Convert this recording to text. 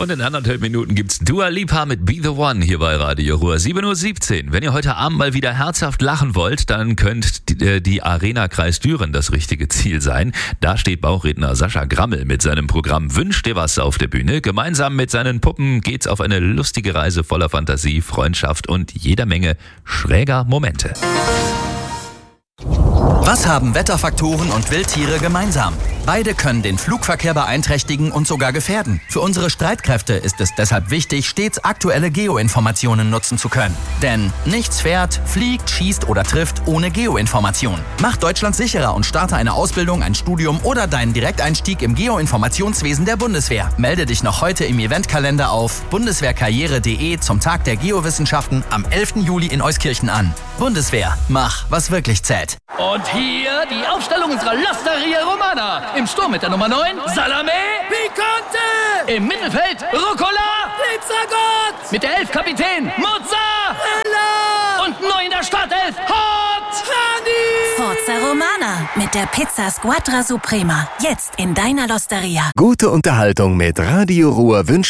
Und in 1,5 Minuten gibt's Dua Lipa mit Be The One hier bei Radio Ruhr. 7:17 Uhr. Wenn ihr heute Abend mal wieder herzhaft lachen wollt, dann könnte die Arena Kreis Düren das richtige Ziel sein. Da steht Bauchredner Sascha Grammel mit seinem Programm Wünsch dir was auf der Bühne. Gemeinsam mit seinen Puppen geht's auf eine lustige Reise voller Fantasie, Freundschaft und jeder Menge schräger Momente. Was haben Wetterfaktoren und Wildtiere gemeinsam? Beide können den Flugverkehr beeinträchtigen und sogar gefährden. Für unsere Streitkräfte ist es deshalb wichtig, stets aktuelle Geoinformationen nutzen zu können. Denn nichts fährt, fliegt, schießt oder trifft ohne Geoinformation. Mach Deutschland sicherer und starte eine Ausbildung, ein Studium oder deinen Direkteinstieg im Geoinformationswesen der Bundeswehr. Melde dich noch heute im Eventkalender auf bundeswehrkarriere.de zum Tag der Geowissenschaften am 11. Juli in Euskirchen an. Bundeswehr, mach, was wirklich zählt. Und hier die Aufstellung unserer L'Osteria Romana. Im Sturm mit der Nummer 9, Salame Picante. Im Mittelfeld, Rucola Pizzagott. Mit der 11 Kapitän, Mozzarella. Und neu in der Startelf, Hot Honey. Forza Romana mit der Pizza Squadra Suprema. Jetzt in deiner L'Osteria. Gute Unterhaltung mit Radio Ruhr wünscht